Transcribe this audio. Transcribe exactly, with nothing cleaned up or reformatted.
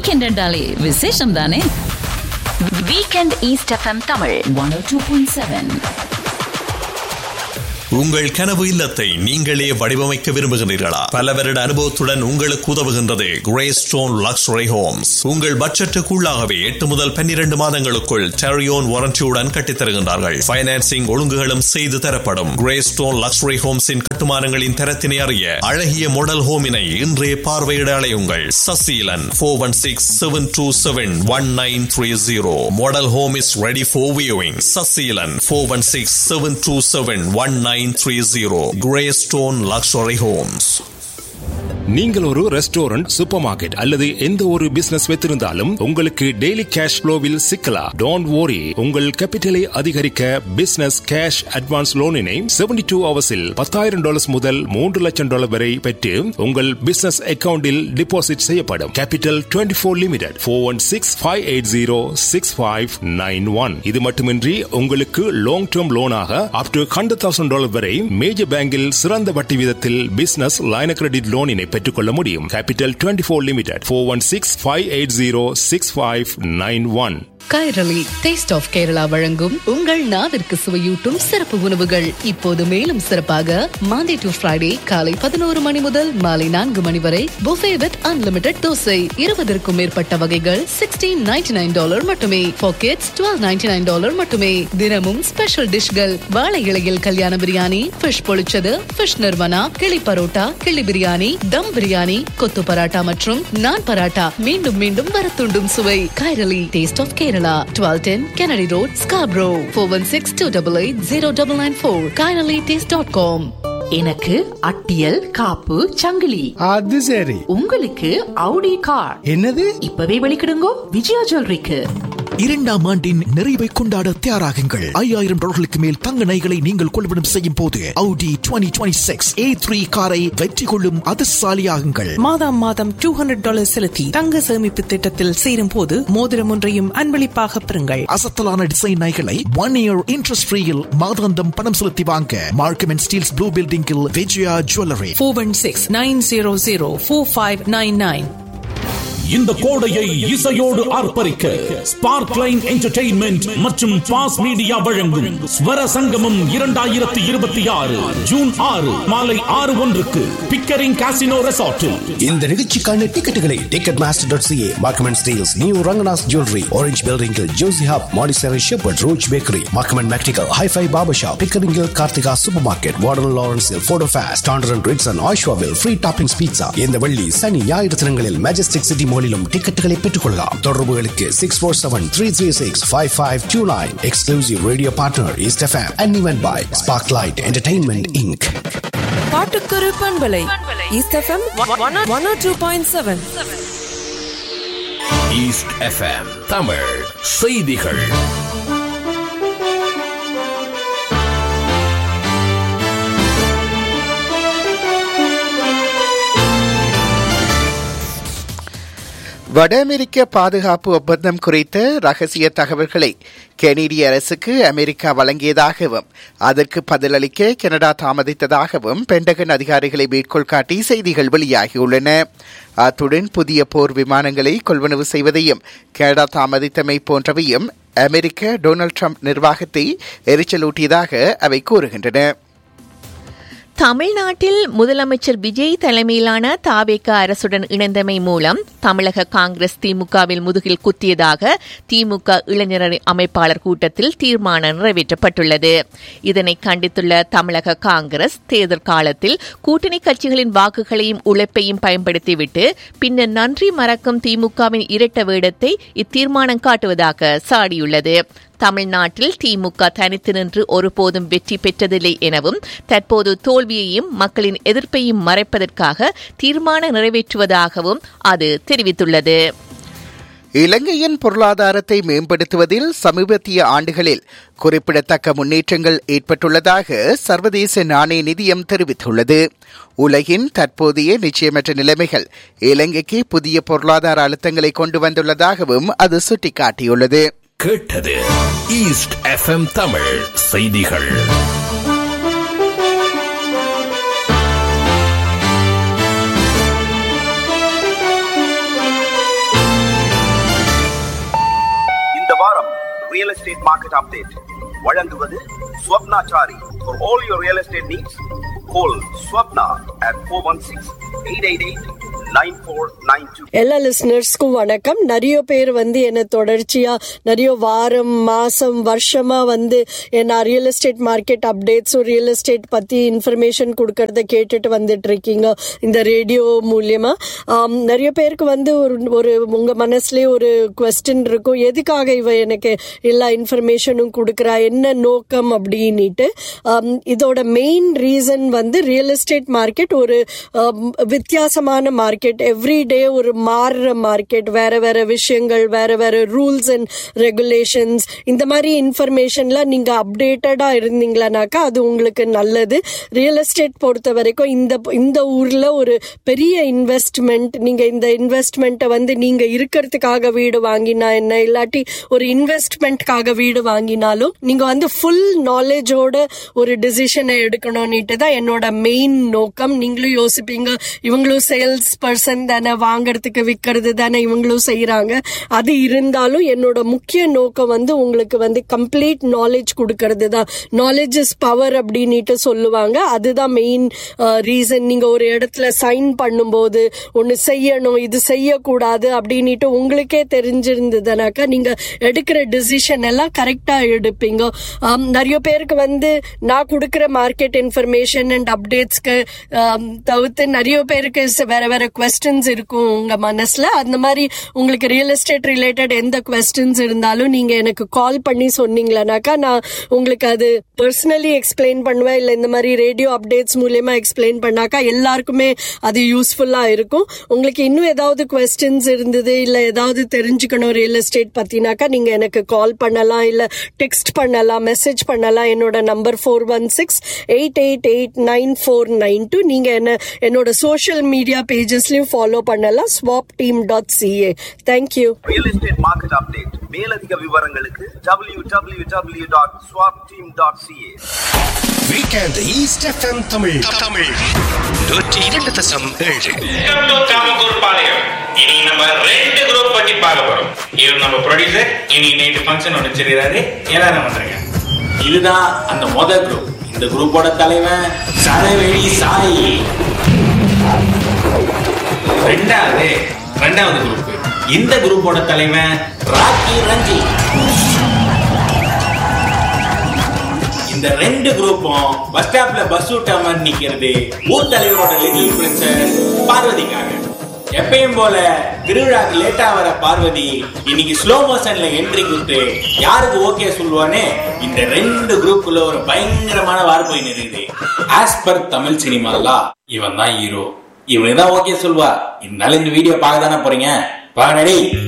Weekend என்றாலே விசேஷம் தானே. Weekend east FM Tamil one ஓ டூ பாயிண்ட் செவன். உங்கள் கனவு இல்லத்தை நீங்களே வடிவமைக்க விரும்புகிறீர்களா? பல வருட அனுபவத்துடன் உங்களுக்கு உதவுகின்றது கிரேஸ்டோன் லக்ஸரி ஹோம்ஸ். உங்கள் பட்ஜெட்டுக்குள்ளாகவே எட்டு முதல் பன்னிரண்டு மாதங்களுக்குள் டெரியோன் வாரண்டியுடன் கட்டித்தருகின்றார்கள். பைனான்சிங் ஒழுங்குகளும் செய்து தரப்படும். கிரேஸ்டோன் லக்ஸரி ஹோம்ஸின் கட்டுமானங்களின் தரத்தினை அறிய அழகிய மாடல் ஹோமினை இன்றே பார்வையிட அலையுங்கள். Saseelan four one six seven two seven one nine three zero. Model home is ready for viewing. Saseelan four one six seven two seven one nine three zero. Greystone Luxury Homes. நீங்கள் ஒரு restaurant, super market அல்லது எந்த ஒரு business வைத்திருந்தாலும் உங்களுக்கு daily cash ஃப்ளோவில் சிக்கலாம். Don't worry. உங்கள் கேபிட்டலை அதிகரிக்க business cash advance லோனினை seventy two ஹவர்ஸில் பத்தாயிரம் டாலர்ஸ் முதல் மூன்று லட்சம் டாலர் வரை பெற்று உங்கள் பிசினஸ் அக்கவுண்டில் டிபாசிட் செய்யப்படும். Capital twenty four limited four one six five eight zero six five nine one. இது மட்டுமின்றி உங்களுக்கு long term லோனாக up to hundred thousand dollar வரை மேஜர் பேங்கில் சிறந்த வட்டி வீதத்தில் பிசினஸ் லைன் கிரெடிட் லோனினை பெற்றுக்கொள்ள முடியும். Capital twenty four limited four one six five eight zero six five nine one. Kairali taste of Kerala வழங்கும் உங்கள் நாவிற்கு சுவையூட்டும் சிறப்பு உணவுகள் இப்போது மேலும் சிறப்பாக மாண்டே டு ஃப்ரைடே காலை பதினோரு மணி முதல் மாலை நான்கு மணி வரை புஃபே வித் அன்லிமிடெட் தோசை. இருபதற்கும் மேற்பட்ட வகைகள் சிக்ஸ்டீன் நைன்டி நைன் டாலர் மட்டுமே. For kids twelve ninety nine dollar மட்டுமே. தினமும் ஸ்பெஷல் டிஷ்கள். வாழை இலையில் கல்யாண பிரியாணி, ஃபிஷ் பொழிச்சது, ஃபிஷ் நிர்வனா, கிளி பரோட்டா, கிளி பிரியாணி, தம் பிரியாணி, கொத்து பராட்டா மற்றும் நான் பராட்டா. மீண்டும் மீண்டும் வரத்துண்டும் சுவை. Kairali taste of Kerala, twelve ten Kennedy Road, Scarborough. four one six two eight eight zero nine nine four. kairali taste dot com. எனக்கு அட்டியல் காப்பு சங்கிலி. அது சரி. உங்களுக்கு Audi கார். என்னது? இப்பவே வெளிக்கிடுங்கோ விஜயா ஜுவல்லரிக்கு. இரண்டாம் ஆண்டின் நிறைவை கொண்டாட தயாராகுங்கள். ஐயாயிரம் டாலர்களுக்கு மேல் தங்க நகைகளை நீங்கள் கொள்வனம் செய்யும் போது Audi twenty twenty-six A three காரை வெற்றி கொள்ளும் அதிர்ஷ்டசாலியாகுங்கள். மாதம் மாதம் டூ ஹண்ட்ரட் டாலர் செலுத்தி தங்க சேமிப்பு திட்டத்தில் சேரும் போது மோதிரம் ஒன்றையும் அன்பளிப்பாக பெறுங்கள். அசத்தலான டிசைன் நகைகளை ஒன் இயர் இன்ட்ரெஸ்ட் ஃப்ரீயில் மாதாந்தம் பணம் செலுத்தி வாங்க மார்க்கம் அண்ட் ஸ்டீல்ஸ் ப்ளூ பில்டிங்கில் Vijaya jewellery. Four one six nine zero zero four five nine nine. இந்த கோடையை இசையோடு ஆர்ப்பரிக்க ஸ்பார்க்லைன் என்டர்டெயின்மெண்ட் மற்றும் பாஸ் மீடியா வழங்கும் ஸ்வர சங்கமம் இரண்டாயிரத்தி இருபத்தி ஆறு ஜூன் ஆறு மாலை ஆறு ஒன்றுக்கு பிக்கரிங் காசினோ ரெசார்ட்டில். இந்த நிகழ்ச்சிக்கான டிக்கெட்டுகளை ticket master dot CA, மார்க்கமன் Steeles, new Ranganath jewellery, orange பில்டிங்கில் Joshi hub, மாடிசேரி shepherd, roach bakery, மார்க்கமன் மெக்டிக்கல், hi-fi barber shop, பிக்கரிங்கில் Karthika super market, warden லாரன்ஸில் photo faced, standard and ரிட்சன் ஆஷ்வாவில் free toppings pizza. இந்த வெள்ளி சனி ஞாயிறு தினங்களில் மெஜஸ்டிக் சிட்டி மாலிலும் டிக்கெட்டுகளை பெற்றுக்கொள்ளலாம். தொடர்புகளுக்கு six four seven three three six five five two nine. Exclusive radio partner east FM and event by Sparklight entertainment Inc. பாட்டுக்கொரு பண்பலை east FM one ஓ two point seven. East FM Tamil செய்திகள். வட அமெரிக்க பாதுகாப்பு ஒப்பந்தம் குறித்த ரகசிய தகவல்களை கெனடிய அரசுக்கு அமெரிக்கா வழங்கியதாகவும் அதற்கு பதிலளிக்க கனடா தாமதித்ததாகவும் பென்டகன் அதிகாரிகளை மேற்கோள் காட்டி செய்திகள் வெளியாகியுள்ளன. அத்துடன் புதிய போர் விமானங்களை கொள்வனவு செய்வதையும் கனடா தாமதித்தமை போன்றவையும் அமெரிக்க டொனால்டு டிரம்ப் நிர்வாகத்தை எரிச்சலூட்டியதாக அவை கூறுகின்றன. தமிழ்நாட்டில் முதலமைச்சர் விஜய் தலைமையிலான தாவேக அரசுடன் இணைந்தமை மூலம் தமிழக காங்கிரஸ் திமுகவில் முதுகில் குத்தியதாக திமுக இளைஞர் அமைப்பாளர் கூட்டத்தில் தீர்மானம் நிறைவேற்றப்பட்டுள்ளது. இதனை கண்டித்துள்ள தமிழக காங்கிரஸ் தேர்தல் காலத்தில் கூட்டணி கட்சிகளின் வாக்குகளையும் உழைப்பையும் பயன்படுத்திவிட்டு பின்னர் நன்றி மறக்கும் திமுகவின் இரட்ட வேடத்தை இத்தீர்மானம் காட்டுவதாக சாடியுள்ளது. தமிழ்நாட்டில் திமுக தனித்து நின்று ஒருபோதும் வெற்றி பெற்றதில்லை எனவும் தற்போது தோல்வியையும் மக்களின் எதிர்ப்பையும் மறைப்பதற்காக தீர்மானம் நிறைவேற்றுவதாகவும் அது தெரிவித்துள்ளது. இலங்கையின் பொருளாதாரத்தை மேம்படுத்துவதில் சமீபத்திய ஆண்டுகளில் குறிப்பிடத்தக்க முன்னேற்றங்கள் ஏற்பட்டுள்ளதாக சர்வதேச நாணய நிதியம் தெரிவித்துள்ளது. உலகின் தற்போதைய நிச்சயமற்ற நிலைமைகள் இலங்கைக்கு புதிய பொருளாதார அழுத்தங்களை கொண்டு வந்துள்ளதாகவும் அது சுட்டிக்காட்டியுள்ளது. கேட்டது ஈஸ்ட் எஃப்எம் தமிழ் செய்திகள். மார்க்கெட் அப்டேட் வழங்குவது Swapnachari. For all your real estate needs, call Swapna at four one six, eight eight eight, nine four nine two. எல்லா லிசனர்ஸ்க்கும் வணக்கம். நிறைய பேர் வந்து என்ன தொடர்ச்சியா நிறைய வாரம் மாசம் வருஷமா வந்து என்ன real estate market அப்டேட்ஸும் real estate பத்தி இன்ஃபர்மேஷன் கொடுக்கறத கேட்டுட்டு வந்துட்டு இருக்கீங்க இந்த ரேடியோ மூலியமா. நிறைய பேருக்கு வந்து ஒரு ஒரு உங்க மனசுலயே ஒரு குவெஸ்டின் இருக்கும், எதுக்காக இவ எனக்கு எல்லா இன்ஃபர்மேஷனும் கொடுக்கறா, என்ன நோக்கம் அப்படின்னுட்டு. இதோட மெயின் ரீசன் வந்து ரியல் எஸ்டேட் மார்க்கெட் ஒரு வித்தியாசமான மார்க்கெட், எவ்ரி டே ஒரு மாறுற மார்க்கெட், வேற வேற விஷயங்கள், வேற வேற ரூல்ஸ் அண்ட் ரெகுலேஷன்ஸ், இந்த மாதிரி இன்ஃபர்மேஷன்லாம் நீங்க அப்டேட்டடா இருந்தீங்களானாக்கா அது உங்களுக்கு நல்லது. ரியல் எஸ்டேட் பொறுத்த வரைக்கும் இந்த இந்த ஊர்ல ஒரு பெரிய இன்வெஸ்ட்மெண்ட், நீங்க இந்த இன்வெஸ்ட்மெண்ட்டை வந்து நீங்க இருக்கிறதுக்காக வீடு வாங்கினா என்ன, இல்லாட்டி ஒரு இன்வெஸ்ட்மெண்ட்காக வீடு வாங்கினாலும் நீங்க வந்து ஃபுல் நாலேஜோட ஒரு டிசிஷனை எடுக்கணும்னுட்டு தான் என்னோட மெயின் நோக்கம். நீங்களும் யோசிப்பீங்க, இவங்களும் சேல்ஸ் பர்சன் தானே, வாங்கறதுக்கு விற்கிறது தானே இவங்களும் செய்யறாங்க. அது இருந்தாலும் என்னோட முக்கிய நோக்கம் வந்து உங்களுக்கு வந்து கம்ப்ளீட் நாலேஜ் கொடுக்கறது தான். நாலேஜ் இஸ் பவர் அப்படின்னுட்டு சொல்லுவாங்க. அதுதான் மெயின் ரீசன். நீங்க ஒரு இடத்துல சைன் பண்ணும்போது ஒன்னு செய்யணும், இது செய்யக்கூடாது அப்படின்னுட்டு உங்களுக்கே தெரிஞ்சிருந்ததுனாக்கா நீங்க எடுக்கிற டிசிஷன் எல்லாம் கரெக்டா எடுப்பீங்க. நிறைய பேருக்கு வந்து நான் கொடுக்கிற மார்க்கெட் இன்ஃபர்மேஷன் அண்ட் அப்டேட்ஸ்க்கு தவிர்த்து நிறைய பேருக்கு வேற வேற குவெஸ்டின்ஸ் இருக்கும் உங்க மனசுல. அந்த மாதிரி உங்களுக்கு ரியல் எஸ்டேட் ரிலேட்டட் எந்த குவெஸ்டின்ஸ் இருந்தாலும் நீங்க எனக்கு கால் பண்ணி சொன்னீங்களானாக்கா நான் உங்களுக்கு அது பர்சனலி எக்ஸ்பிளைன் பண்ணுவேன். இல்ல இந்த மாதிரி ரேடியோ அப்டேட்ஸ் மூலியமா எக்ஸ்பிளைன் பண்ணாக்கா எல்லாருக்குமே அது யூஸ்ஃபுல்லா இருக்கும். உங்களுக்கு இன்னும் ஏதாவது குவெஸ்டின்ஸ் இருந்தது, இல்ல ஏதாவது தெரிஞ்சுக்கணும் ரியல் எஸ்டேட் பத்தினாக்கா நீங்க எனக்கு கால் பண்ணலாம், இல்ல டெக்ஸ்ட் பண்ணலாம், மெசேஜ் பண்ணலாம். என்னோட number four one six eight eight eight nine four nine two. நீங்க என்ன என்னோட சோஷியல் மீடியா பேஜஸ்லயும் ஃபாலோ பண்ணலாம், swap team dot CA. Thank you. Real estate market update மேலதிக விவரங்களுக்கு W W W dot swap team dot CA. Weekend east FM Tamil Tamil நூற்றி இரண்டு தசம் ஏழு. இனி நம்ம ரெண்டு குரூப் பத்தி பார்க்க போறோம். இது நம்ம ப்ரொடியூசர் இனி நைட் ஃபங்க்ஷன் ஒன்று வச்சிருக்காரு, எல்லாரும் வந்துருங்க. இதுதான் அந்த முதல் குரூப். இந்த குரூப்போட தலைவன் சரவெளி சாய். ரெண்டாவது ரெண்டாவது குரூப், இந்த குரூப்போட தலைவன் ராக்கி ரஞ்சி. இந்த ரெண்டு குரூப்பும் பஸ் ஸ்டாப்ல பஸ் விட்டாம நிக்கிறது ஊர் தலைவரோட லிட்டில் பிரின்சஸ் பார்வதிக்காக. எப்பயும் போல திருவிழாக்கு லேட்டா வர பார்வதி இன்னைக்கு ஸ்லோ மோஷன்ல என்ட்ரி கொடுத்து யாருக்கு ஓகே சொல்லுவானே, இந்த ரெண்டு குரூப்புக்குள்ள ஒரு பயங்கரமான வார் போய் நிறுது. ஆஸ் பர் தமிழ் சினிமாலா இவன் தான் ஹீரோ, இவனுக்கு தான் ஓகே சொல்லுவா. இருந்தாலும் இந்த வீடியோ பார்க்க தானே போறீங்க, பாருங்க.